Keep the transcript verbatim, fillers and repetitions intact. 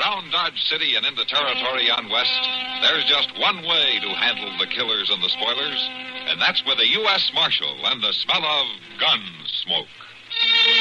around Dodge City and into territory on west, there's just one way to handle the killers and the spoilers, and that's with a U S Marshal and the smell of gun smoke.